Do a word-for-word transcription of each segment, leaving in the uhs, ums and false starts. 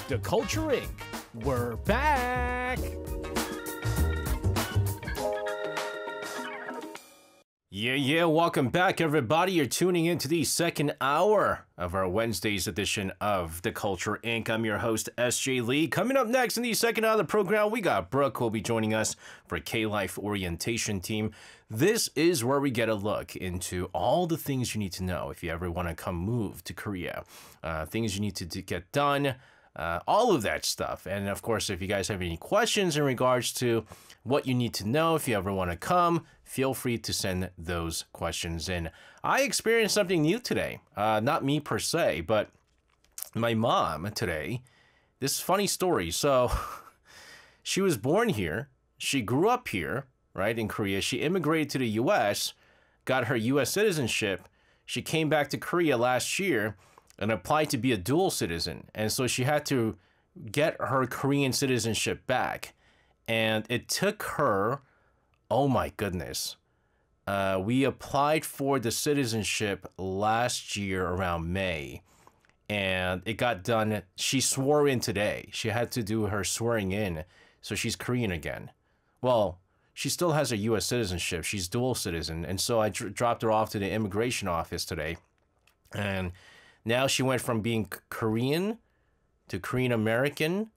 The Culture Incorporated. We're back! Yeah, yeah, welcome back, everybody. You're tuning into the second hour of our Wednesday's edition of The Culture Incorporated. I'm your host, S J Lee. Coming up next in the second hour of the program, we got Brooke, who will be joining us for K-Life Orientation Team. This is where we get a look into all the things you need to know if you ever want to come move to Korea. Uh, things you need to, to get done, uh, all of that stuff. And of course, if you guys have any questions in regards to what you need to know if you ever want to come, feel free to send those questions in. I experienced something new today. Uh, not me per se, but my mom today. This funny story. So she was born here. She grew up here, right, in Korea. She immigrated to the U S, got her U S citizenship. She came back to Korea last year and applied to be a dual citizen. And so she had to get her Korean citizenship back. And it took her, oh my goodness. Uh, we applied for the citizenship last year around May. And it got done. She swore in today. She had to do her swearing in. So she's Korean again. Well, she still has a U S citizenship. She's dual citizen. And so I dr- dropped her off to the immigration office today. And now she went from being Korean to Korean American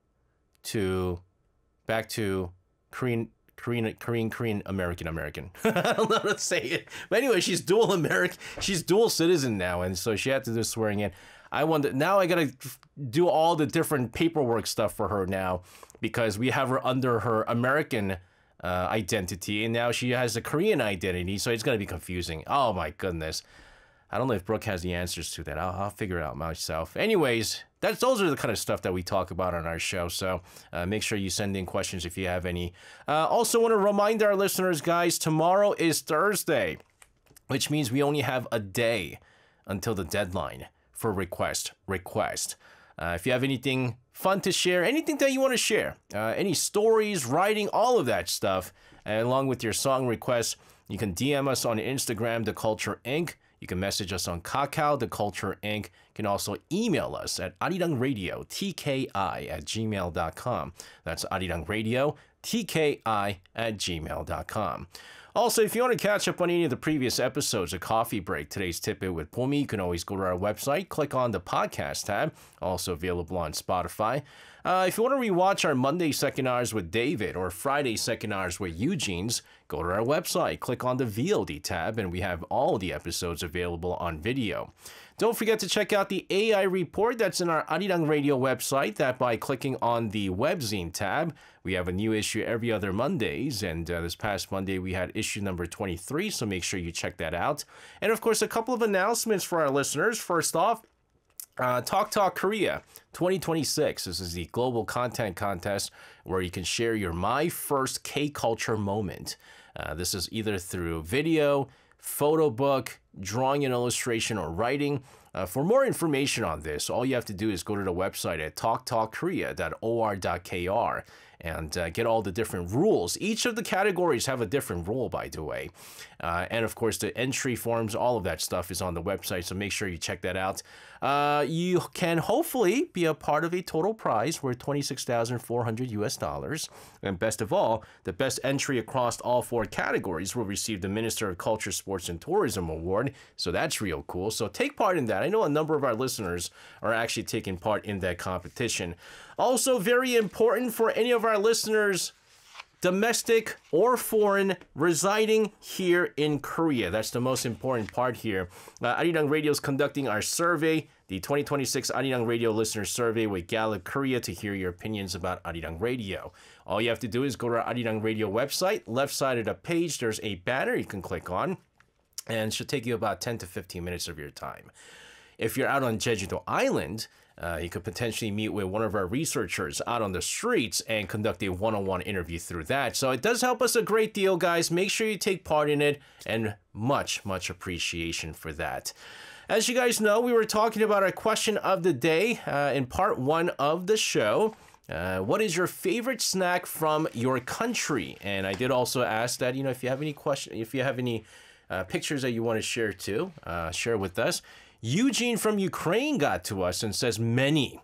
to back to Korean, Korean, Korean, Korean American American. I don't know how to say it. But anyway, she's dual American. She's dual citizen now. And so she had to do swearing in. I wonder, now I got to do all the different paperwork stuff for her now because we have her under her American uh, identity. And now she has a Korean identity. So it's going to be confusing. Oh, my goodness. I don't know if Brooke has the answers to that. I'll, I'll figure it out myself. Anyways, that's those are the kind of stuff that we talk about on our show. So uh, make sure you send in questions if you have any. Uh, also want to remind our listeners, guys, tomorrow is Thursday, which means we only have a day until the deadline for request. Request. Uh, if you have anything fun to share, anything that you want to share, uh, any stories, writing, all of that stuff, and along with your song requests, you can D M us on Instagram, The Culture Incorporated. You can message us on Kakao, The Culture Incorporated. You can also email us at arirangradio, T K I, at gmail dot com. That's arirangradio, T K I, at gmail dot com. Also, if you want to catch up on any of the previous episodes of Coffee Break, Today's Tidbit with Pomi, you can always go to our website, click on the podcast tab, also available on Spotify. Uh, if you want to rewatch our Monday Second Hours with David or Friday Second Hours with Eugene's, go to our website, click on the V O D tab, and we have all the episodes available on video. Don't forget to check out the A I report that's in our Arirang Radio website, that by clicking on the webzine tab. We have a new issue every other Mondays, and uh, this past Monday we had issue number twenty-three, so make sure you check that out. And of course, a couple of announcements for our listeners. First off, Uh, Talk Talk Korea twenty twenty-six. This is the global content contest where you can share your My First K-Culture moment. Uh, this is either through video, photo book, drawing and illustration, or writing. Uh, for more information on this, all you have to do is go to the website at talk talk korea dot o r dot k r and uh, get all the different rules. Each of the categories have a different rule, by the way. Uh, and of course, the entry forms, all of that stuff is on the website, so make sure you check that out. Uh, you can hopefully be a part of a total prize worth twenty-six thousand four hundred U S dollars. And best of all, the best entry across all four categories will receive the Minister of Culture, Sports, and Tourism Award. So that's real cool. So take part in that. I know a number of our listeners are actually taking part in that competition. Also, very important for any of our listeners, domestic or foreign, residing here in Korea. That's the most important part here. Uh, Arirang Radio is conducting our survey, the twenty twenty-six Arirang Radio Listener Survey with Gallup Korea, to hear your opinions about Arirang Radio. All you have to do is go to our Arirang Radio website. Left side of the page, there's a banner you can click on, and it should take you about ten to fifteen minutes of your time. If you're out on Jeju-do Island, Uh, you could potentially meet with one of our researchers out on the streets and conduct a one-on-one interview through that. So it does help us a great deal, guys. Make sure you take part in it, and much, much appreciation for that. As you guys know, we were talking about our question of the day uh, in part one of the show. Uh, what is your favorite snack from your country? And I did also ask that, you know, if you have any question, if you have any uh, pictures that you want to share too, uh, share with us. Eugene from Ukraine got to us and says many,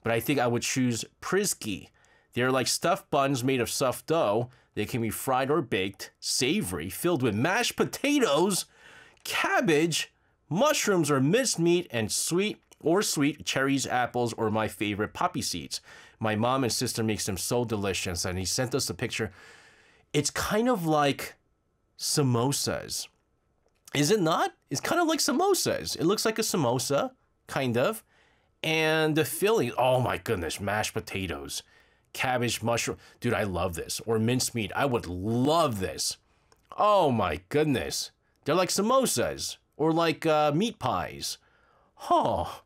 but I think I would choose Prisky. They're like stuffed buns made of soft dough. They can be fried or baked, savory, filled with mashed potatoes, cabbage, mushrooms or minced meat, and sweet or sweet cherries, apples, or my favorite, poppy seeds. My mom and sister makes them so delicious, and he sent us a picture. It's kind of like samosas. Is it not? It's kind of like samosas. It looks like a samosa, kind of. And the filling, oh my goodness, mashed potatoes, cabbage, mushroom. Dude, I love this. Or minced meat. I would love this. Oh my goodness. They're like samosas or like uh, meat pies. Oh.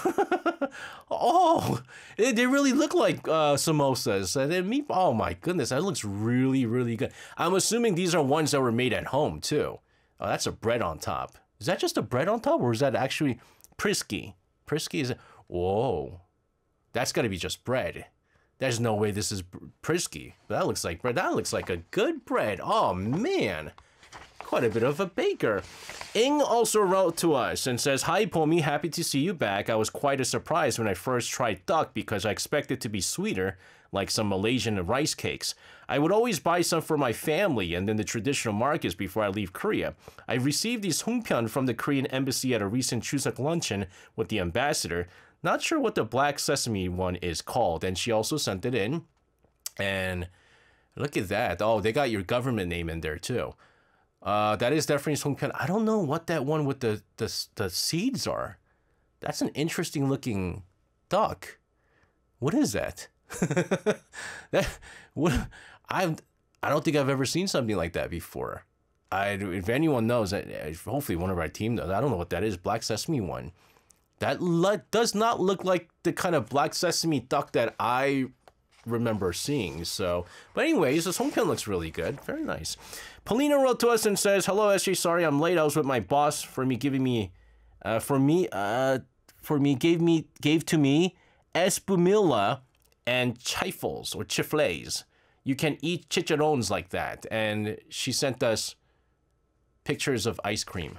Oh, they, they really look like uh, samosas. And then meat. Oh my goodness, that looks really, really good. I'm assuming these are ones that were made at home too. Oh, that's a bread on top. Is that just a bread on top, or is that actually Prisky? Prisky is. Whoa, that's got to be just bread. There's no way this is Prisky. That looks like bread. That looks like a good bread. Oh man. Quite a bit of a baker. Ing also wrote to us and says, "Hi, Pomi, happy to see you back. I was quite a surprise when I first tried duck because I expected it to be sweeter, like some Malaysian rice cakes. I would always buy some for my family and then the traditional markets before I leave Korea. I received these hungpyeon from the Korean embassy at a recent Chuseok luncheon with the ambassador. Not sure what the black sesame one is called, and she also sent it in. And look at that. Oh, they got your government name in there too. Uh, that is definitely Songpyeon. I don't know what that one with the, the, the seeds are. That's an interesting looking duck. What is that? that what I I don't think I've ever seen something like that before. I if anyone knows, hopefully one of our team knows. I don't know what that is. Black sesame one. That does not look like the kind of black sesame duck that I remember seeing. So, but anyways, this Hongpyeon looks really good. Very nice. Polina wrote to us and says, "Hello, S J. Sorry I'm late. I was with my boss for me giving me, uh, for me, uh, for me gave me gave to me espumilla and chifles or chifles. You can eat chicharrones like that." And she sent us pictures of ice cream.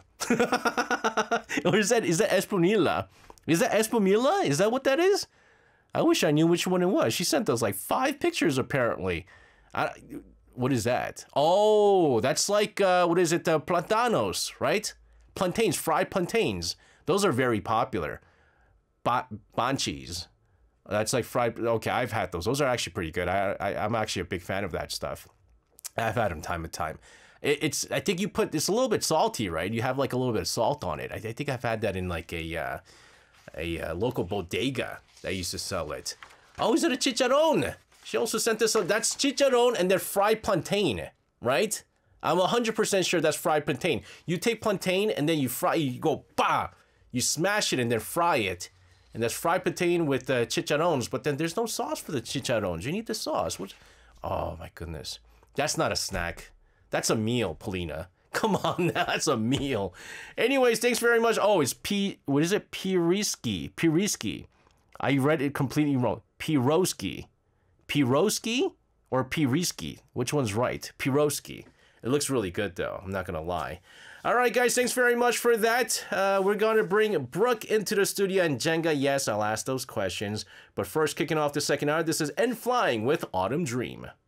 Or is that is that espumilla? Is that espumilla? Is that what that is? I wish I knew which one it was. She sent us like five pictures apparently. I, what is that? Oh, that's like, uh, what is it? Uh, plantanos, right? Plantains, fried plantains. Those are very popular. Ba banchis. That's like fried. Okay, I've had those. Those are actually pretty good. I, I, I'm actually a big fan of that stuff. I've had them time to time. It, it's, I think you put, it's a little bit salty, right? You have like a little bit of salt on it. I, I think I've had that in like a, uh, a uh, local bodega that used to sell it. Oh, is it a chicharron? She also sent us, a, that's chicharron and then fried plantain, right? I'm one hundred percent sure that's fried plantain. You take plantain and then you fry, you go, bah! You smash it and then fry it. And that's fried plantain with uh, chicharrones, but then there's no sauce for the chicharrones. You need the sauce. Which, oh my goodness. That's not a snack. That's a meal, Polina. Come on now, that's a meal. Anyways, thanks very much. Oh, it's P, what is it? Piriski. Piriski. I read it completely wrong. Piroski. Piroski or Piriski? Which one's right? Piroski. It looks really good though, I'm not gonna lie. All right, guys, thanks very much for that. Uh, we're gonna bring Brooke into the studio and Jenga. Yes, I'll ask those questions. But first, kicking off the second hour, this is N Flying with Autumn Dream.